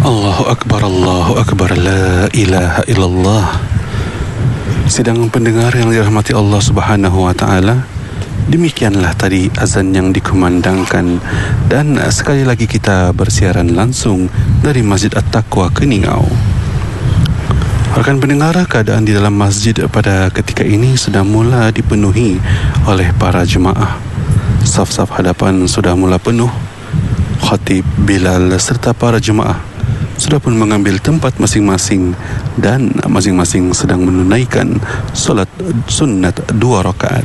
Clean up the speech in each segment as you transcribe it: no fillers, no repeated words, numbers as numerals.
Allahu Akbar, la ilaha illallah. Sidang pendengar yang dirahmati Allah Subhanahu wa ta'ala, demikianlah tadi azan yang dikumandangkan. Dan sekali lagi kita bersiaran langsung dari Masjid At-Taqwa Keningau. Rekan pendengar, keadaan di dalam masjid pada ketika ini sudah mula dipenuhi oleh para jemaah. Saf-saf hadapan sudah mula penuh. Khatib, Bilal serta para jemaah sudah pun mengambil tempat masing-masing dan masing-masing sedang menunaikan solat sunnat 2 rakaat.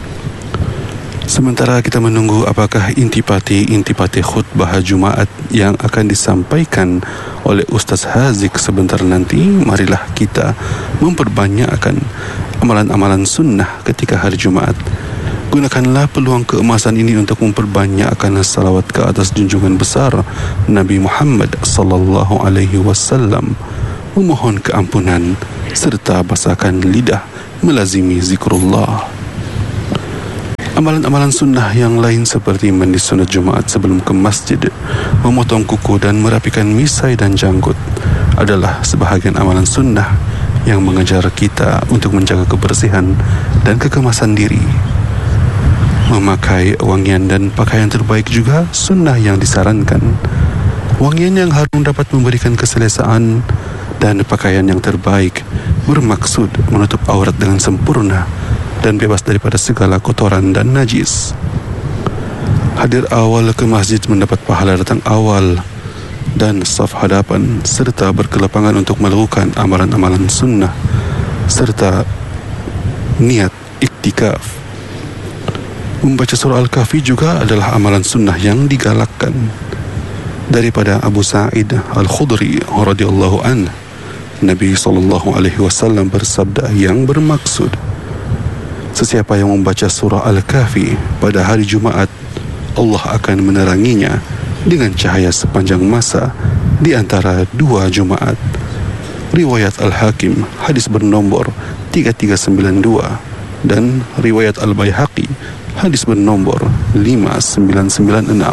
Sementara kita menunggu apakah intipati khutbah Jumaat yang akan disampaikan oleh Ustaz Haziq sebentar nanti, marilah kita memperbanyakkan amalan-amalan sunnah ketika hari Jumaat. Gunakanlah peluang keemasan ini untuk memperbanyakkan salawat ke atas junjungan besar Nabi Muhammad sallallahu alaihi wasallam, memohon keampunan serta basahkan lidah melazimi zikrullah. Amalan-amalan sunnah yang lain seperti mandi sunat Jumaat sebelum ke masjid, memotong kuku dan merapikan misai dan janggut adalah sebahagian amalan sunnah yang mengajar kita untuk menjaga kebersihan dan kekemasan diri. Memakai wangian dan pakaian terbaik juga sunnah yang disarankan. Wangian yang harum dapat memberikan keselesaan, dan pakaian yang terbaik bermaksud menutup aurat dengan sempurna dan bebas daripada segala kotoran dan najis. Hadir awal ke masjid mendapat pahala datang awal dan saf hadapan, serta berkelapangan untuk melakukan amalan-amalan sunnah serta niat iktikaf. Membaca surah Al-Kahfi juga adalah amalan sunnah yang digalakkan. Daripada Abu Sa'id Al-Khudri radhiyallahu anhu, Nabi SAW bersabda yang bermaksud, sesiapa yang membaca surah Al-Kahfi pada hari Jumaat, Allah akan meneranginya dengan cahaya sepanjang masa di antara 2 Jumaat. Riwayat Al-Hakim, hadis bernombor 3392, dan riwayat Al-Baihaqi, hadis bernombor 5996.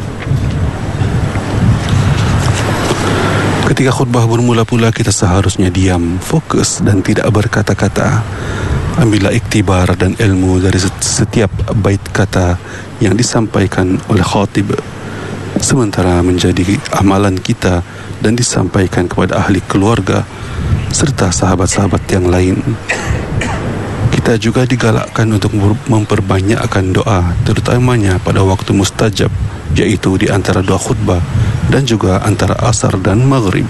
Ketika khutbah bermula pula, kita seharusnya diam, fokus dan tidak berkata-kata. Ambillah iktibar dan ilmu dari setiap bait kata yang disampaikan oleh khatib, sementara menjadi amalan kita dan disampaikan kepada ahli keluarga serta sahabat-sahabat yang lain. Kita juga digalakkan untuk memperbanyakkan doa, terutamanya pada waktu mustajab, yaitu di antara doa khutbah dan juga antara asar dan maghrib.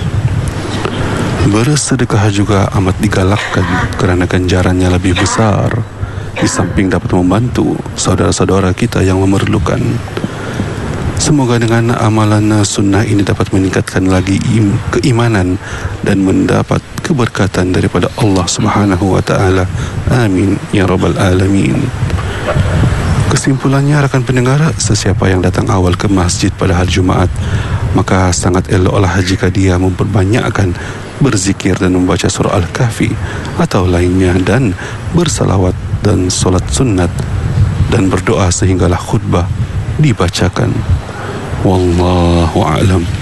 Bersedekah juga amat digalakkan kerana ganjarannya lebih besar, di samping dapat membantu saudara-saudara kita yang memerlukan. Semoga dengan amalan sunnah ini dapat meningkatkan lagi keimanan dan mendapat keberkatan daripada Allah Subhanahu wa ta'ala. Amin ya rabbal alamin. Kesimpulannya, rekan pendengar, sesiapa yang datang awal ke masjid pada hari Jumaat, maka sangat eloklah jika dia memperbanyakkan berzikir dan membaca surah Al-Kahfi atau lainnya, dan bersalawat dan solat sunnat dan berdoa sehinggalah khutbah dibacakan. Wallahu a'lam.